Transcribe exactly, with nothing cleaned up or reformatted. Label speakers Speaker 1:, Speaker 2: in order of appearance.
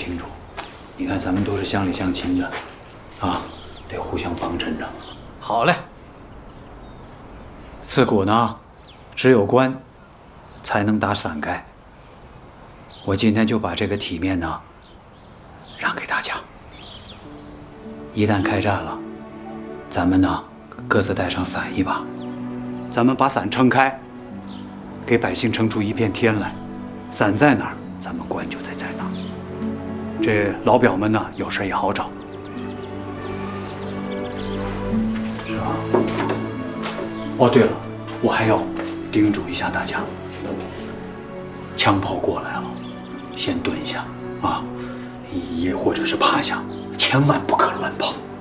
Speaker 1: 清楚。你看咱们都是乡里乡亲的，啊，得互相帮衬着。好嘞。刺骨呢，只有官才能打伞盖。我今天就把这个体面呢让给大家。一旦开战了，咱们呢各自带上伞一把，咱们把伞撑开，给百姓撑出一片天来。伞在哪儿，咱们官就得在哪儿。这老表们呢，有事也好找。是吧？哦，对了，我还要叮嘱一下大家，枪炮过来了，先蹲下啊，也或者是趴下，千万不可乱跑。